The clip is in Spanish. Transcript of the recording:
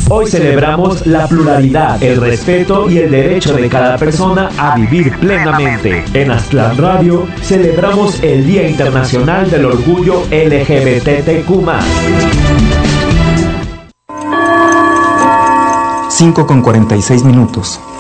Hoy celebramos la pluralidad, el respeto y el derecho de cada persona a vivir plenamente. En Aztlán Radio celebramos el Día Internacional del Orgullo LGBTQ+. 5:46 minutos.